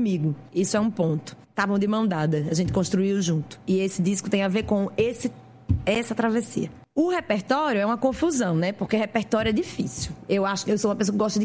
comigo. Isso é um ponto. Estavam de mão dada, a gente construiu junto. E esse disco tem a ver com essa travessia. O repertório é uma confusão, né? Porque repertório é difícil. Eu sou uma pessoa que gosta de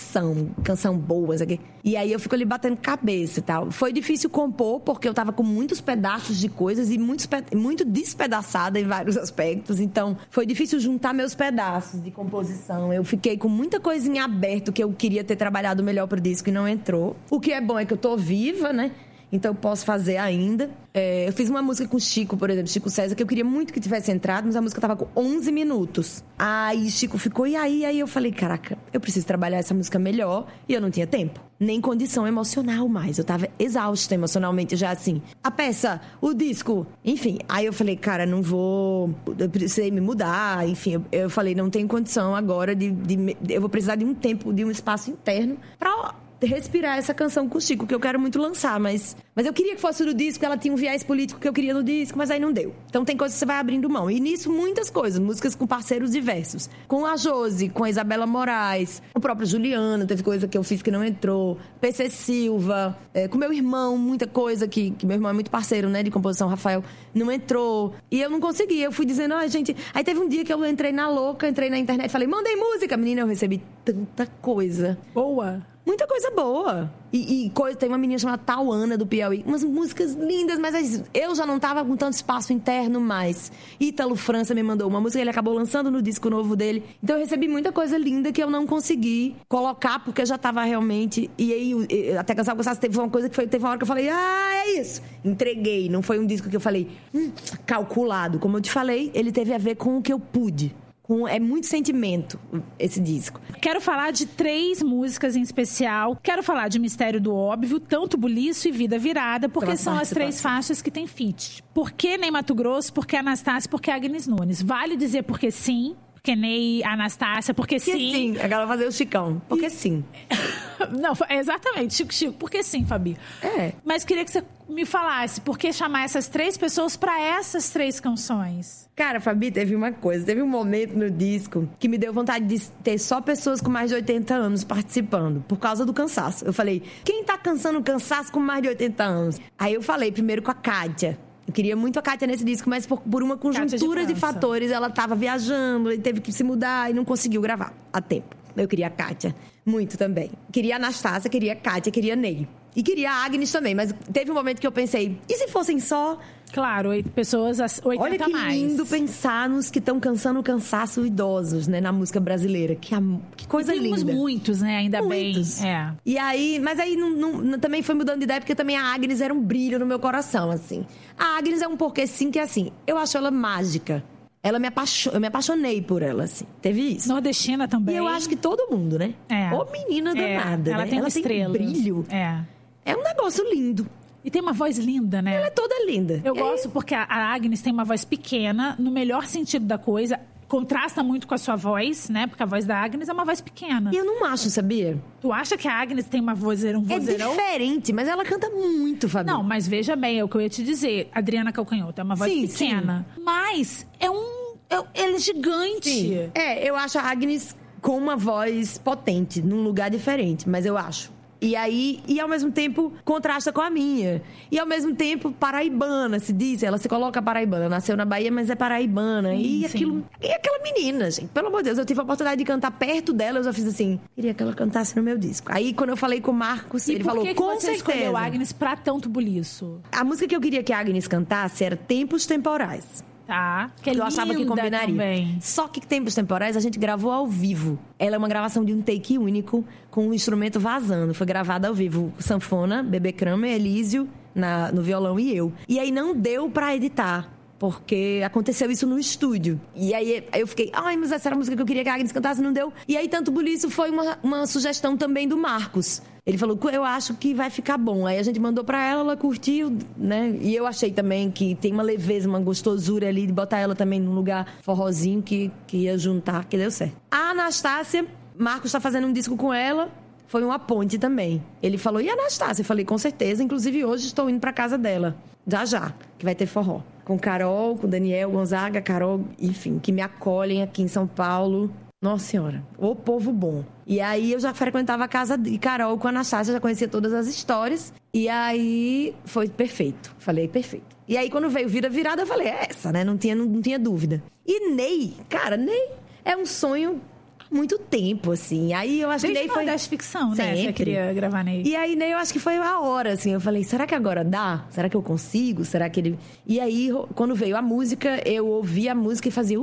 canção boa, isso aqui. E aí eu fico ali batendo cabeça e tal. Foi difícil compor, porque eu tava com muitos pedaços de coisas e muito despedaçada em vários aspectos. Então, foi difícil juntar meus pedaços de composição. Eu fiquei com muita coisa em aberto que eu queria ter trabalhado melhor pro disco e não entrou. O que é bom é que eu tô viva, né? Então eu posso fazer ainda. Eu fiz uma música com o Chico, por exemplo, Chico César, que eu queria muito que tivesse entrado, mas a música tava com 11 minutos. Aí Chico ficou, e aí eu falei, caraca, eu preciso trabalhar essa música melhor. E eu não tinha tempo, nem condição emocional mais. Eu tava exausta emocionalmente já, assim. A peça, o disco, enfim. Aí eu falei, cara, não vou... Eu precisei me mudar, enfim. Eu falei, não tenho condição agora eu vou precisar de um tempo, de um espaço interno pra respirar essa canção com o Chico, que eu quero muito lançar, mas eu queria que fosse no disco, ela tinha um viés político que eu queria no disco, mas aí não deu. Então tem coisas que você vai abrindo mão. E nisso, muitas coisas, músicas com parceiros diversos. Com a Josi, com a Isabela Moraes, o próprio Juliano, teve coisa que eu fiz que não entrou, PC Silva, com meu irmão, muita coisa que meu irmão é muito parceiro, né, de composição, Rafael, não entrou. E eu não consegui, eu fui dizendo, gente... Aí teve um dia que eu entrei na louca, entrei na internet, falei, mandei música, menina, eu recebi tanta coisa. Boa. Muita coisa boa. Tem uma menina chamada Tauana, do Piauí. Umas músicas lindas, mas eu já não tava com tanto espaço interno mais. Ítalo França me mandou uma música, ele acabou lançando no disco novo dele. Então eu recebi muita coisa linda que eu não consegui colocar, porque eu já tava realmente... E aí, até Cansar Gostasse, teve uma coisa que teve uma hora que eu falei, é isso. Entreguei. Não foi um disco que eu falei, calculado. Como eu te falei, ele teve a ver com o que eu pude. É muito sentimento, esse disco. Quero falar de 3 músicas em especial. Quero falar de Mistério do Óbvio, Tanto Buliço e Vida Virada, porque são as 3 faixas que tem feat. Por que Ney Matogrosso? Por que Anastácia? Por que Agnes Nunes? Vale dizer porque sim, porque Ney, Anastácia, porque sim. Sim, agora vai fazer o Chicão. Porque sim. Não, exatamente, Chico, porque sim, Fabi. Mas queria que você me falasse, por que chamar essas 3 pessoas pra essas 3 canções? Cara, Fabi, teve um momento no disco que me deu vontade de ter só pessoas com mais de 80 anos participando, por causa do cansaço. Eu falei, quem tá cansando o cansaço com mais de 80 anos? Aí eu falei primeiro com a Kátia. Eu queria muito a Kátia nesse disco, mas por uma conjuntura de fatores, ela tava viajando e teve que se mudar e não conseguiu gravar a tempo. Eu queria a Kátia muito também. Queria a Anastácia, queria a Kátia, queria a Ney. E queria a Agnes também, mas teve um momento que eu pensei, e se fossem só... Claro, 8 pessoas, 80 Olha que mais. lindo pensar nos que estão cansando o cansaço idosos, né, na música brasileira. Que coisa linda. Temos muitos, né, ainda muitos. bem. E aí, mas aí também foi mudando de ideia, porque também a Agnes era um brilho no meu coração, assim. A Agnes é um porquê sim que, assim, eu acho ela mágica. Eu me apaixonei por ela, assim. Teve isso. Nordestina também. E eu acho que todo mundo, né? Ô menina danada, ela né? Tem ela estrela. Tem brilho. É um negócio lindo. E tem uma voz linda, né? Ela é toda linda. Eu gosto porque a Agnes tem uma voz pequena, no melhor sentido da coisa. Contrasta muito com a sua voz, né? Porque a voz da Agnes é uma voz pequena. E eu não acho, sabia? Tu acha que a Agnes tem um vozeirão? É diferente, mas ela canta muito, Fabi. Não, mas veja bem, é o que eu ia te dizer. Adriana Calcanhoto é uma voz pequena. Sim. Mas ela é gigante. Sim. Eu acho a Agnes com uma voz potente, num lugar diferente, mas eu acho. E ao mesmo tempo, contrasta com a minha. E ao mesmo tempo, paraibana, se diz. Ela se coloca paraibana. Nasceu na Bahia, mas é paraibana. E aquela menina, gente. Pelo amor de Deus, eu tive a oportunidade de cantar perto dela. Eu já fiz assim, queria que ela cantasse no meu disco. Aí, quando eu falei com o Marcos, ele falou, com certeza. Você escolheu a Agnes pra Tanto Buliço? A música que eu queria que a Agnes cantasse era Tempos Temporais. Tá, que eu achava que combinaria. Também. Só que Tempos Temporais a gente gravou ao vivo. Ela é uma gravação de um take único, com o instrumento vazando. Foi gravada ao vivo. Sanfona, Bebê Kramer, Elísio no violão e eu. E aí não deu pra editar, porque aconteceu isso no estúdio. E aí eu fiquei, mas essa era a música que eu queria que a Agnes cantasse, não deu. E aí Tanto Buliço foi uma sugestão também do Marcos. Ele falou, eu acho que vai ficar bom. Aí a gente mandou pra ela curtiu, né? E eu achei também que tem uma leveza, uma gostosura ali de botar ela também num lugar forrozinho que ia juntar, que deu certo. A Anastácia, Marcos tá fazendo um disco com ela, foi uma ponte também. Ele falou, e a Anastácia? Eu falei, com certeza. Inclusive, hoje estou indo pra casa dela, já, que vai ter forró. Com Carol, com Daniel Gonzaga, Carol, enfim, que me acolhem aqui em São Paulo. Nossa Senhora, o povo bom. E aí eu já frequentava a casa de Carol com a Anastácia, já conhecia todas as histórias. E aí foi perfeito. Falei, perfeito. E aí quando veio Vida Virada, eu falei, é essa, né? Não tinha dúvida. E Ney, cara, Ney é um sonho há muito tempo, assim. Aí eu acho que Ney foi... Nordeste Ficção, né? Sempre. Você queria gravar Ney. E aí Ney eu acho que foi a hora, assim. Eu falei, será que agora dá? Será que eu consigo? Será que ele... E aí, quando veio a música, eu ouvia a música e fazia...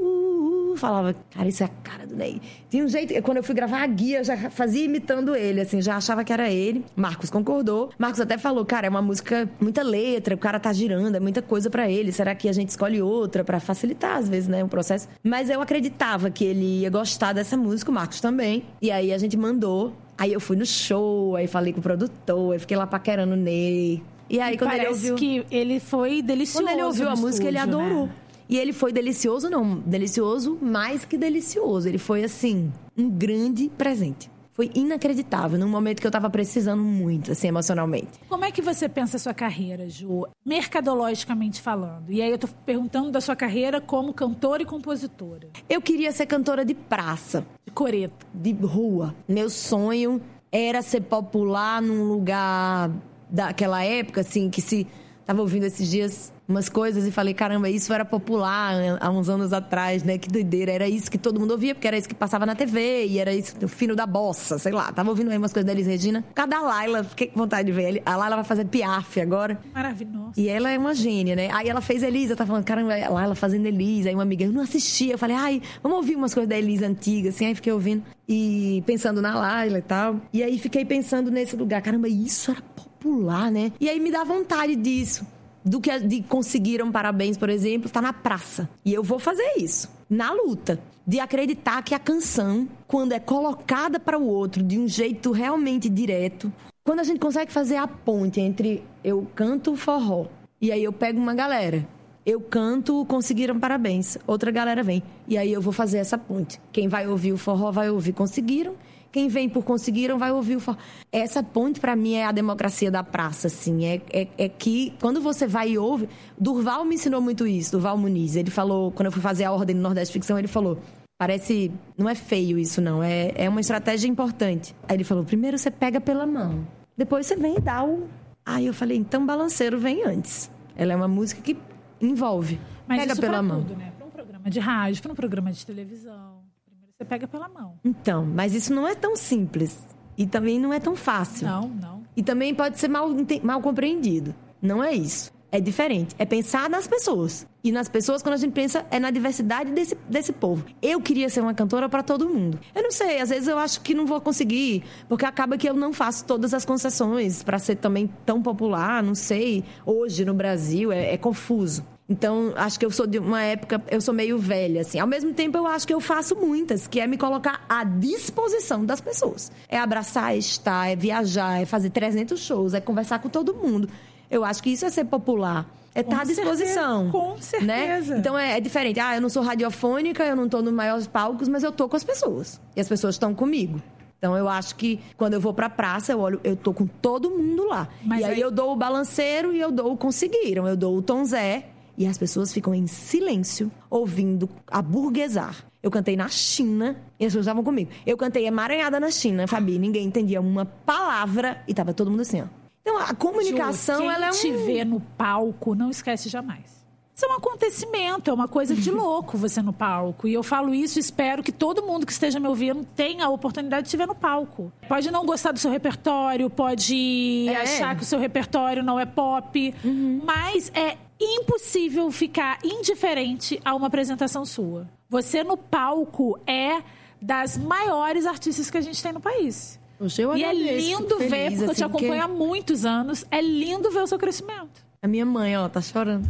falava, cara, isso é a cara do Ney. Tinha um jeito, quando eu fui gravar a guia, eu já fazia imitando ele, assim, já achava que era ele. Marcos concordou. Marcos até falou, cara, é uma música, muita letra, o cara tá girando, é muita coisa pra ele. Será que a gente escolhe outra pra facilitar, às vezes, né, o processo? Mas eu acreditava que ele ia gostar dessa música, o Marcos também. E aí a gente mandou. Aí eu fui no show, aí falei com o produtor, aí fiquei lá paquerando o Ney. E aí, quando ele ouviu... que ele foi delicioso. Quando ele ouviu a música, ele adorou. Né? E ele foi delicioso, não. Delicioso mais que delicioso. Ele foi, assim, um grande presente. Foi inacreditável, num momento que eu tava precisando muito, assim, emocionalmente. Como é que você pensa a sua carreira, Ju? Mercadologicamente falando. E aí eu tô perguntando da sua carreira como cantora e compositora. Eu queria ser cantora de praça. De coreto. De rua. Meu sonho era ser popular num lugar daquela época, assim, que se... Tava ouvindo esses dias umas coisas e falei, caramba, isso era popular há uns anos atrás, né? Que doideira. Era isso que todo mundo ouvia, porque era isso que passava na TV. E era isso, o fino da bossa, sei lá. Tava ouvindo aí umas coisas da Elis Regina. Por causa da Laila, fiquei com vontade de ver. A Laila vai fazer Piaf agora. Maravilhoso. E ela é uma gênia, né? Aí ela fez Elisa, tá falando, caramba, a Laila fazendo Elisa. Aí uma amiga, eu não assistia. Eu falei, ai, vamos ouvir umas coisas da Elisa antiga, assim. Aí fiquei ouvindo e pensando na Laila e tal. E aí fiquei pensando nesse lugar, caramba, isso era popular, né? E aí me dá vontade disso. Do que de Conseguiram Parabéns, por exemplo, tá na praça. E eu vou fazer isso, na luta. De acreditar que a canção, quando é colocada para o outro de um jeito realmente direto, quando a gente consegue fazer a ponte entre eu canto o forró e aí eu pego uma galera, eu canto Conseguiram Parabéns, outra galera vem. E aí eu vou fazer essa ponte. Quem vai ouvir o forró vai ouvir Conseguiram. Quem vem por Conseguiram vai ouvir o forró. Essa ponte, pra mim, é a democracia da praça, assim. É que, quando você vai e ouve... Durval me ensinou muito isso, Durval Muniz. Ele falou, quando eu fui fazer a ordem no Nordeste Ficção, ele falou... Parece... Não é feio isso, não. É uma estratégia importante. Aí ele falou, primeiro você pega pela mão. Depois você vem e dá o... Aí eu falei, então Balanceiro vem antes. Ela é uma música que envolve. Mas pega isso pela mão. Tudo, né? Pra um programa de rádio, pra um programa de televisão... Você pega pela mão. Então, mas isso não é tão simples. E também não é tão fácil. Não. E também pode ser mal compreendido. Não é isso. É diferente. É pensar nas pessoas. E nas pessoas, quando a gente pensa, é na diversidade desse povo. Eu queria ser uma cantora para todo mundo. Eu não sei, às vezes eu acho que não vou conseguir. Porque acaba que eu não faço todas as concessões para ser também tão popular. Não sei. Hoje, no Brasil, é confuso. Então, acho que eu sou de uma época... Eu sou meio velha, assim. Ao mesmo tempo, eu acho que eu faço muitas, que é me colocar à disposição das pessoas. É abraçar, é estar, é viajar, é fazer 300 shows, é conversar com todo mundo. Eu acho que isso é ser popular. É estar à disposição. Com certeza. Né? Então, é diferente. Eu não sou radiofônica, eu não estou nos maiores palcos, mas eu estou com as pessoas. E as pessoas estão comigo. Então, eu acho que quando eu vou pra praça, eu tô com todo mundo lá. Mas e aí eu dou o Balanceiro e eu dou o Conseguiram. Eu dou o Tom Zé. E as pessoas ficam em silêncio, ouvindo aburguesar. Eu cantei na China e as pessoas estavam comigo. Eu cantei Emaranhada na China, Fabi. Ninguém entendia uma palavra e tava todo mundo assim, ó. Então, a comunicação, Ju, ela é quem te vê no palco, não esquece jamais. Isso é um acontecimento, é uma coisa de louco você no palco. E eu falo isso, espero que todo mundo que esteja me ouvindo tenha a oportunidade de te ver no palco. Pode não gostar do seu repertório, pode achar que o seu repertório não é pop, mas é impossível ficar indiferente a uma apresentação sua. Você no palco é das maiores artistas que a gente tem no país. E é lindo ver, porque eu te acompanho há muitos anos, é lindo ver o seu crescimento. A minha mãe, ó, tá chorando.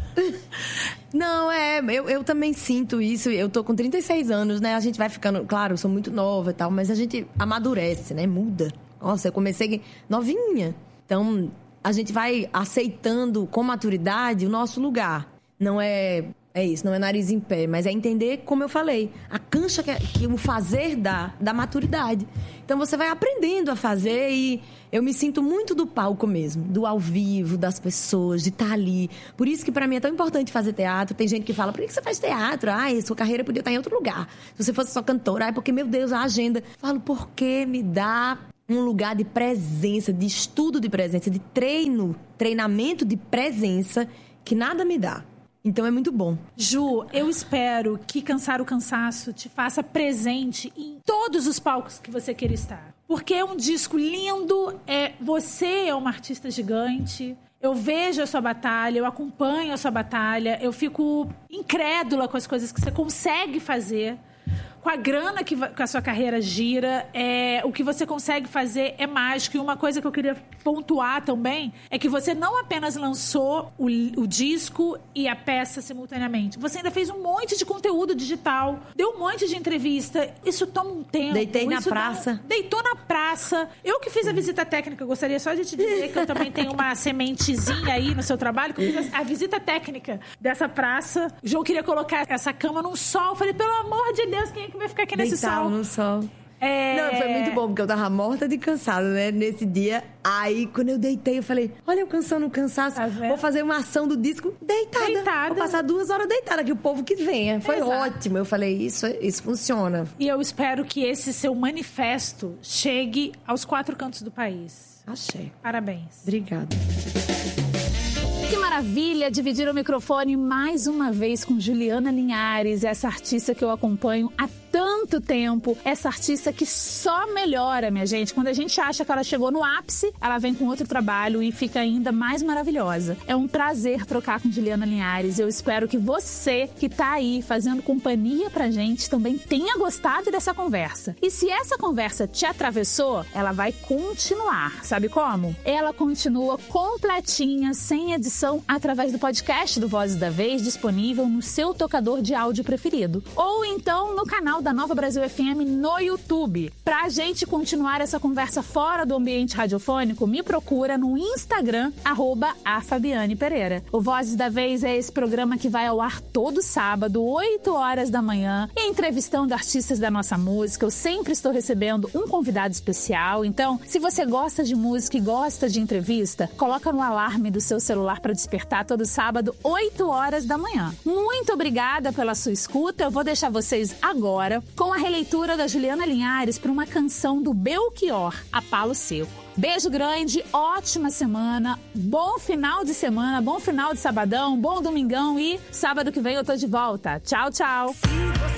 Não, eu também sinto isso. Eu tô com 36 anos, né? A gente vai ficando... Claro, eu sou muito nova e tal, mas a gente amadurece, né? Muda. Nossa, eu comecei novinha. Então, a gente vai aceitando com maturidade o nosso lugar. Não é isso, não é nariz em pé, mas é entender, como eu falei, a cancha que o fazer dá maturidade. Então, você vai aprendendo a fazer e eu me sinto muito do palco mesmo, do ao vivo, das pessoas, de estar ali. Por isso que pra mim é tão importante fazer teatro. Tem gente que fala, por que você faz teatro? Sua carreira podia estar em outro lugar. Se você fosse só cantora, porque, meu Deus, a agenda. Eu falo, porque me dá um lugar de presença, de estudo de presença, de treinamento de presença que nada me dá. Então é muito bom. Ju, eu espero que Cansar o Cansaço te faça presente em todos os palcos que você queira estar. Porque é um disco lindo, você é uma artista gigante. Eu vejo a sua batalha, eu acompanho a sua batalha, eu fico incrédula com as coisas que você consegue fazer. Com a grana que a sua carreira gira, o que você consegue fazer é mágico. E uma coisa que eu queria pontuar também é que você não apenas lançou o disco e a peça simultaneamente. Você ainda fez um monte de conteúdo digital, deu um monte de entrevista. Isso toma um tempo. Deitei na praça. Deitou na praça. Eu que fiz a visita técnica, eu gostaria só de te dizer que eu também tenho uma sementezinha aí no seu trabalho, que eu fiz a visita técnica dessa praça. O João queria colocar essa cama num sol. Eu falei, pelo amor de Deus, quem é que vai ficar aqui nesse sol? No sol. Não, foi muito bom, porque eu tava morta de cansado, né? Nesse dia. Aí, quando eu deitei, eu falei, olha eu cansando o cansaço. Tá vendo? Vou fazer uma ação do disco deitada. Vou passar 2 horas deitada, que o povo que venha. Foi ótimo. Eu falei, isso funciona. E eu espero que esse seu manifesto chegue aos 4 cantos do país. Achei. Parabéns. Obrigada. Que maravilha dividir o microfone mais uma vez com Juliana Linhares, essa artista que eu acompanho há tanto tempo, essa artista que só melhora, minha gente. Quando a gente acha que ela chegou no ápice, ela vem com outro trabalho e fica ainda mais maravilhosa. É um prazer trocar com Juliana Linhares. Eu espero que você que tá aí fazendo companhia pra gente também tenha gostado dessa conversa. E se essa conversa te atravessou, ela vai continuar. Sabe como? Ela continua completinha, sem edição, através do podcast do Vozes da Vez, disponível no seu tocador de áudio preferido. Ou então no canal da Nova Brasil FM no YouTube. Pra gente continuar essa conversa fora do ambiente radiofônico, me procura no Instagram, @afabianepereira. O Vozes da Vez é esse programa que vai ao ar todo sábado, 8 horas da manhã, entrevistando artistas da nossa música. Eu sempre estou recebendo um convidado especial. Então, se você gosta de música e gosta de entrevista, coloca no alarme do seu celular para despertar todo sábado, 8 horas da manhã. Muito obrigada pela sua escuta. Eu vou deixar vocês agora com a releitura da Juliana Linhares para uma canção do Belchior, A Palo Seco. Beijo grande, ótima semana, bom final de semana, bom final de sabadão, bom domingão e sábado que vem eu tô de volta. Tchau, tchau!